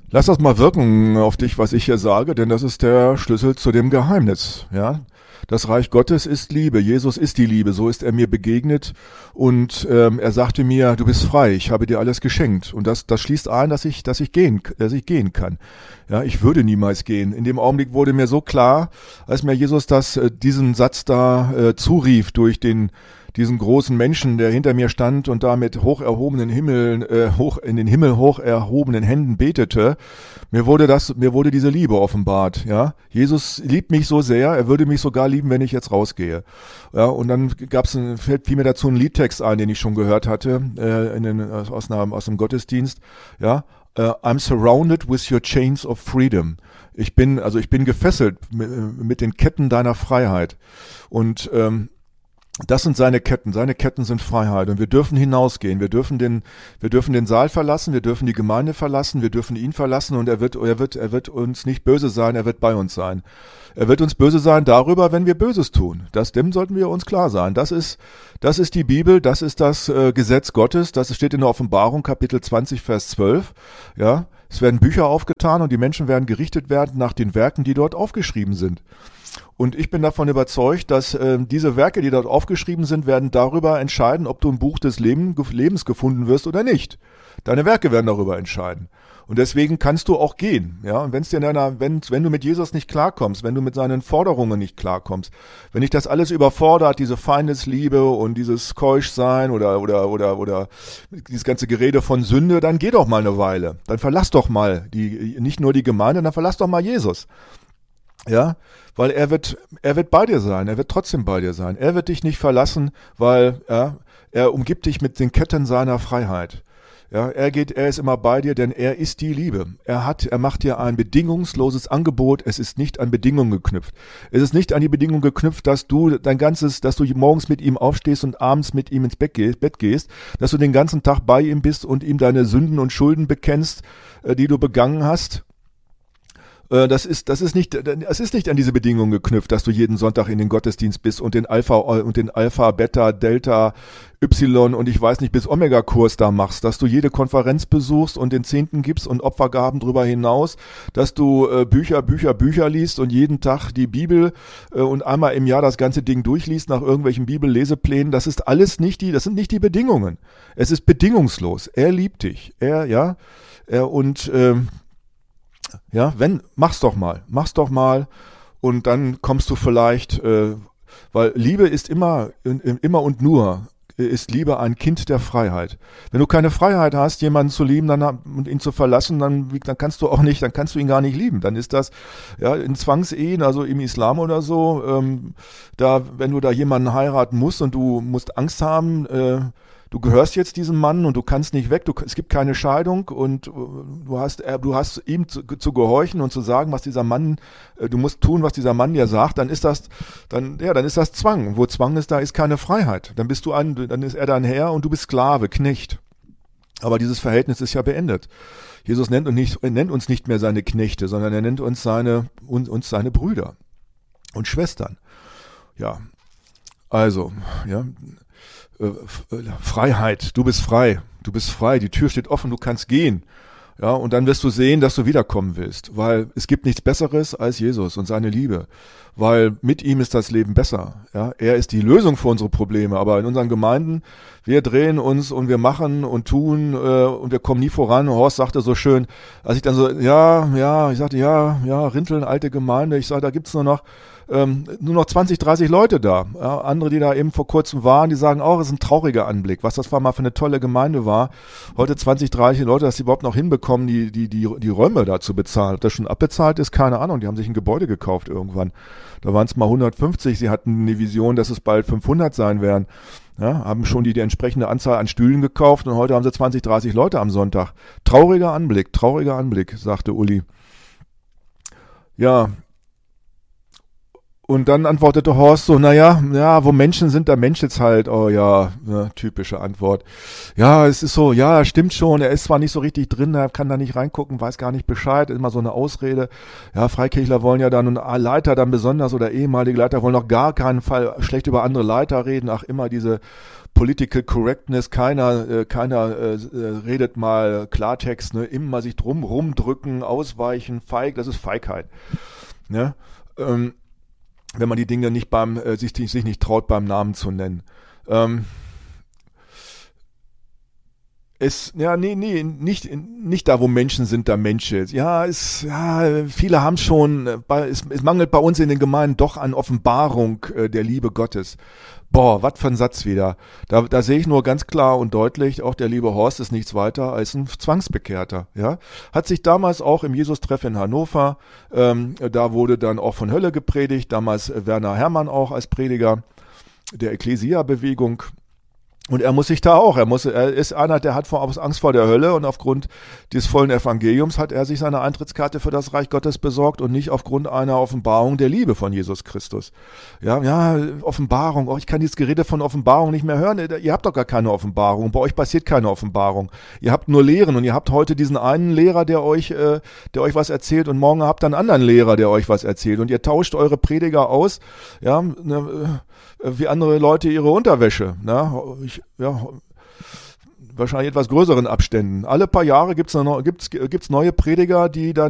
Lass das mal wirken auf dich, was ich hier sage, denn das ist der Schlüssel zu dem Geheimnis, ja. Das Reich Gottes ist Liebe. Jesus ist die Liebe. So ist er mir begegnet und er sagte mir: Du bist frei. Ich habe dir alles geschenkt. Und das schließt ein, dass ich gehen kann. Ja, ich würde niemals gehen. In dem Augenblick wurde mir so klar, als mir Jesus diesen Satz da zurief durch diesen großen Menschen, der hinter mir stand und da mit in den Himmel hoch erhobenen Händen betete. Mir wurde diese Liebe offenbart, ja. Jesus liebt mich so sehr, er würde mich sogar lieben, wenn ich jetzt rausgehe. Ja, und dann fiel mir dazu ein Liedtext ein, den ich schon gehört hatte, aus dem Gottesdienst, ja. I'm surrounded with your chains of freedom. Ich bin gefesselt mit den Ketten deiner Freiheit. Und das sind seine Ketten. Seine Ketten sind Freiheit. Und wir dürfen hinausgehen. Wir dürfen den Saal verlassen. Wir dürfen die Gemeinde verlassen. Wir dürfen ihn verlassen. Und er wird uns nicht böse sein. Er wird bei uns sein. Er wird uns böse sein darüber, wenn wir Böses tun. Dem sollten wir uns klar sein. Das ist die Bibel. Das ist das Gesetz Gottes. Das steht in der Offenbarung, Kapitel 20, Vers 12. Ja. Es werden Bücher aufgetan und die Menschen werden gerichtet werden nach den Werken, die dort aufgeschrieben sind. Und ich bin davon überzeugt, dass diese Werke, die dort aufgeschrieben sind, werden darüber entscheiden, ob du im Buch des Lebens gefunden wirst oder nicht. Deine Werke werden darüber entscheiden. Und deswegen kannst du auch gehen. Ja? Und wenn du mit Jesus nicht klarkommst, wenn du mit seinen Forderungen nicht klarkommst, wenn dich das alles überfordert, diese Feindesliebe und dieses Keuschsein oder dieses ganze Gerede von Sünde, dann geh doch mal eine Weile. Dann verlass doch mal nicht nur die Gemeinde, dann verlass doch mal Jesus. Ja, weil er wird bei dir sein, er wird trotzdem bei dir sein. Er wird dich nicht verlassen, weil er umgibt dich mit den Ketten seiner Freiheit. Ja, er ist immer bei dir, denn er ist die Liebe. Er macht dir ein bedingungsloses Angebot. Es ist nicht an Bedingungen geknüpft. Es ist nicht an die Bedingung geknüpft, dass du morgens mit ihm aufstehst und abends mit ihm ins Bett gehst, dass du den ganzen Tag bei ihm bist und ihm deine Sünden und Schulden bekennst, die du begangen hast. Das ist nicht an diese Bedingungen geknüpft, dass du jeden Sonntag in den Gottesdienst bist und den Alpha, Beta, Delta, Y und ich weiß nicht bis Omega-Kurs da machst, dass du jede Konferenz besuchst und den Zehnten gibst und Opfergaben drüber hinaus, dass du Bücher liest und jeden Tag die Bibel und einmal im Jahr das ganze Ding durchliest nach irgendwelchen Bibelleseplänen. Das sind nicht die Bedingungen. Es ist bedingungslos. Er liebt dich. Mach's doch mal und dann kommst du vielleicht, weil Liebe ist immer und nur, ist Liebe ein Kind der Freiheit. Wenn du keine Freiheit hast, jemanden zu lieben und ihn zu verlassen, dann kannst du ihn gar nicht lieben. Dann ist das, ja, in Zwangsehen, also im Islam oder so, wenn du da jemanden heiraten musst und du musst Angst haben, du gehörst jetzt diesem Mann und du kannst nicht weg, es gibt keine Scheidung und du hast ihm zu gehorchen und zu sagen, was dieser Mann, du musst tun, was dieser Mann dir sagt, dann ist das Zwang. Wo Zwang ist, da ist keine Freiheit. Dann ist er dein Herr und du bist Sklave, Knecht. Aber dieses Verhältnis ist ja beendet. Jesus nennt uns nicht mehr seine Knechte, sondern er nennt uns seine Brüder und Schwestern. Ja, also, ja, Freiheit, du bist frei, die Tür steht offen, du kannst gehen. Ja, und dann wirst du sehen, dass du wiederkommen willst, weil es gibt nichts Besseres als Jesus und seine Liebe, weil mit ihm ist das Leben besser. Ja, er ist die Lösung für unsere Probleme, aber in unseren Gemeinden, wir drehen uns und wir machen und tun und wir kommen nie voran. Horst sagte so schön, als ich dann so, ich sagte, Rinteln, alte Gemeinde, ich sage, da gibt's nur noch 20, 30 Leute da. Ja, andere, die da eben vor kurzem waren, die sagen auch, es ist ein trauriger Anblick, was das mal für eine tolle Gemeinde war. Heute 20, 30 Leute, dass sie überhaupt noch hinbekommen, die Räume da zu bezahlen. Ob das schon abbezahlt ist, keine Ahnung. Die haben sich ein Gebäude gekauft irgendwann. Da waren es mal 150, sie hatten eine Vision, dass es bald 500 sein werden. Ja, haben schon die entsprechende Anzahl an Stühlen gekauft und heute haben sie 20, 30 Leute am Sonntag. Trauriger Anblick, sagte Uli. Ja. Und dann antwortete Horst so, wo Menschen sind, da Mensch jetzt halt. Oh ja, typische Antwort. Ja, es ist so, ja, stimmt schon, er ist zwar nicht so richtig drin, er kann da nicht reingucken, weiß gar nicht Bescheid, ist immer so eine Ausrede. Ja, Freikirchler wollen ja dann, und Leiter dann besonders oder ehemalige Leiter wollen auf gar keinen Fall schlecht über andere Leiter reden. Ach, immer diese Political Correctness, keiner redet mal Klartext, ne? Immer sich rumdrücken, ausweichen, feig, das ist Feigheit. Ne? Wenn man die Dinge nicht sich nicht traut, beim Namen zu nennen. Nicht da, wo Menschen sind, da Menschen. Viele haben schon, es mangelt bei uns in den Gemeinden doch an Offenbarung der Liebe Gottes. Boah, was für ein Satz wieder. Da sehe ich nur ganz klar und deutlich, auch der liebe Horst ist nichts weiter als ein Zwangsbekehrter. Ja, hat sich damals auch im Jesus-Treff in Hannover, da wurde dann auch von Hölle gepredigt, damals Werner Herrmann auch als Prediger der Ekklesia-Bewegung. Und er muss sich da auch, er ist einer, der hat Angst vor der Hölle, und aufgrund des vollen Evangeliums hat er sich seine Eintrittskarte für das Reich Gottes besorgt und nicht aufgrund einer Offenbarung der Liebe von Jesus Christus. Ja, Offenbarung, ich kann dieses Gerede von Offenbarung nicht mehr hören, ihr habt doch gar keine Offenbarung, bei euch passiert keine Offenbarung. Ihr habt nur Lehren, und ihr habt heute diesen einen Lehrer, der euch was erzählt, und morgen habt ihr einen anderen Lehrer, der euch was erzählt, und ihr tauscht eure Prediger aus, ja, wie andere Leute ihre Unterwäsche, wahrscheinlich etwas größeren Abständen. Alle paar Jahre gibt's neue Prediger, die dann